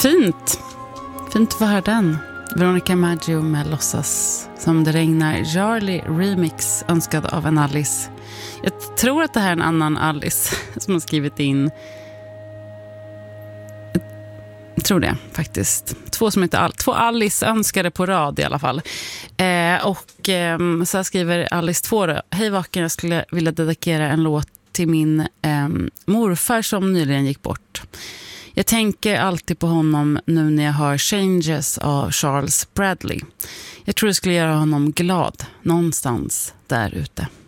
Fint. Fint att få höra den. Veronica Maggio med Låtsas som det regnar. Charlie remix önskad av en Alice. Jag tror att det här är en annan Alice som har skrivit in. Jag tror det faktiskt. Två Alice önskade på rad i alla fall. Så här skriver Alice 2 då. Hej vaken, jag skulle vilja dedikera en låt till min morfar som nyligen gick bort. Jag tänker alltid på honom nu när jag hör Changes av Charles Bradley. Jag tror det skulle göra honom glad någonstans där ute.